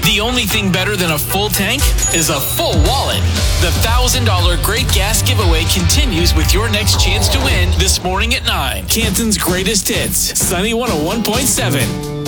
The only thing better than a full tank is a full wallet. The $1,000 Great Gas Giveaway continues with your next chance to win this morning at 9. Canton's greatest hits, Sunny 101.7.